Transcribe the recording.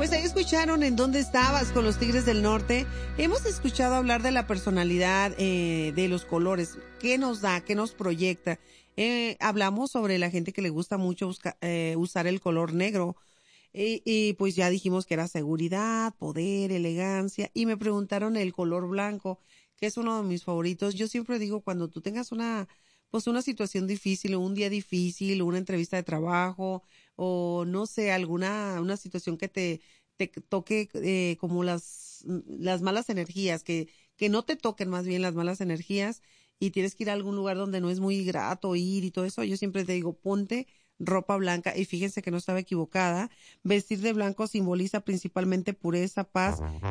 Pues ahí escucharon En dónde estabas con los Tigres del Norte. Hemos escuchado hablar de la personalidad, de los colores. ¿Qué nos da? ¿Qué nos proyecta? Hablamos sobre la gente que le gusta mucho usar el color negro. Y pues ya dijimos que era seguridad, poder, elegancia. Y me preguntaron el color blanco, que es uno de mis favoritos. Yo siempre digo, cuando tú tengas pues una situación difícil, o un día difícil, o una entrevista de trabajo, o no sé, una situación que te toque, como las malas energías, que no te toquen más bien las malas energías, y tienes que ir a algún lugar donde no es muy grato ir y todo eso, yo siempre te digo, ponte ropa blanca, y fíjense que no estaba equivocada. Vestir de blanco simboliza principalmente pureza, paz